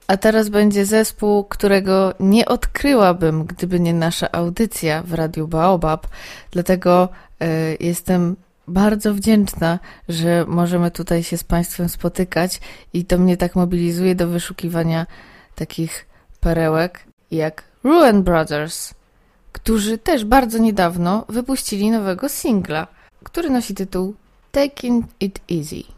A teraz będzie zespół, którego nie odkryłabym, gdyby nie nasza audycja w Radiu Baobab. Dlatego jestem bardzo wdzięczna, że możemy tutaj się z Państwem spotykać i to mnie tak mobilizuje do wyszukiwania takich perełek jak Ruan Brothers, którzy też bardzo niedawno wypuścili nowego singla, który nosi tytuł Taking It Easy.